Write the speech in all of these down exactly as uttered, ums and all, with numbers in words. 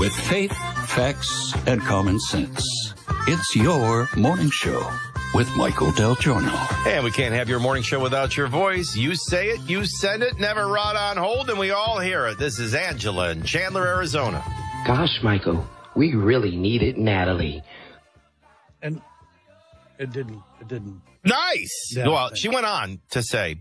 With faith, facts, and common sense. It's your morning show with Michael Del Giorno. And we can't have your morning show without your voice. You say it, you send it, never rot on hold, and we all hear it. This is Angela in Chandler, Arizona. Gosh, Michael, we really needed Natalie. And it didn't. It didn't. Nice. Yeah, well, she went on to say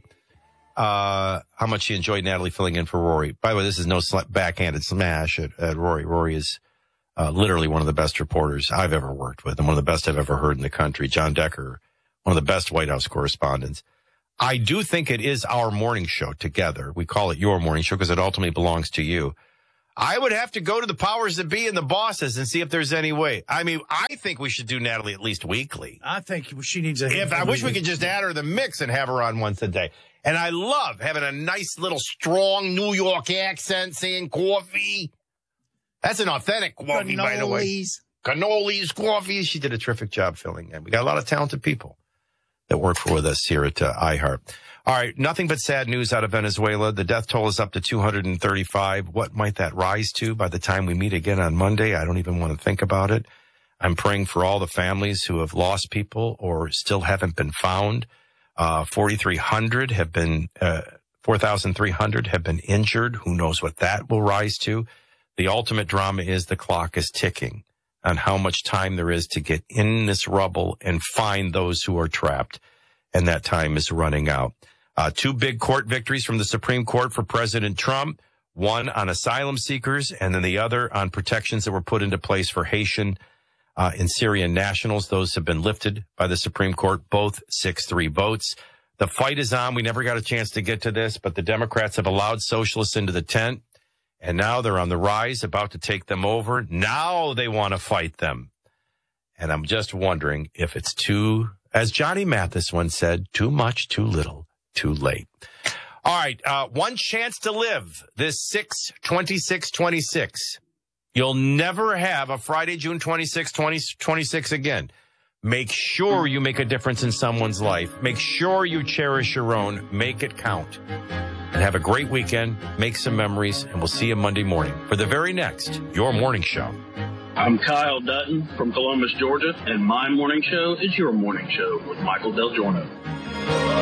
uh, how much she enjoyed Natalie filling in for Rory. By the way, this is no sl- backhanded smash at, at Rory. Rory is uh, literally one of the best reporters I've ever worked with and one of the best I've ever heard in the country. John Decker, one of the best White House correspondents. I do think it is our morning show together. We call it your morning show because it ultimately belongs to you. I would have to go to the powers that be and the bosses and see if there's any way. I mean, I think we should do Natalie at least weekly. I think she needs a... If I wish we could just add her to the mix and have her on once a day. And I love having a nice little strong New York accent saying coffee. That's an authentic coffee, by the way. Cannolis, coffee. She did a terrific job filling in. We got a lot of talented people that work for with us here at uh, iHeart. All right, nothing but sad news out of Venezuela. The death toll is up to two hundred thirty-five. What might that rise to by the time we meet again on Monday? I don't even want to think about it. I'm praying for all the families who have lost people or still haven't been found. Uh, forty-three hundred have been, uh, four thousand three hundred have been injured. Who knows what that will rise to? The ultimate drama is the clock is ticking on how much time there is to get in this rubble and find those who are trapped. And that time is running out. Uh, two big court victories from the Supreme Court for President Trump, one on asylum seekers and then the other on protections that were put into place for Haitian uh, and Syrian nationals. Those have been lifted by the Supreme Court, both six three votes. The fight is on. We never got a chance to get to this, but the Democrats have allowed socialists into the tent, and now they're on the rise, about to take them over. Now they want to fight them. And I'm just wondering if it's too, as Johnny Mathis once said, too much, too little. Too late. All right. Uh, one chance to live this six twenty-six twenty-six. You'll never have a Friday, June twenty-sixth, twenty twenty-six again. Make sure you make a difference in someone's life. Make sure you cherish your own. Make it count. And have a great weekend. Make some memories. And we'll see you Monday morning for the very next Your Morning Show. I'm Kyle Dutton from Columbus, Georgia, and my morning show is Your Morning Show with Michael Del Giorno.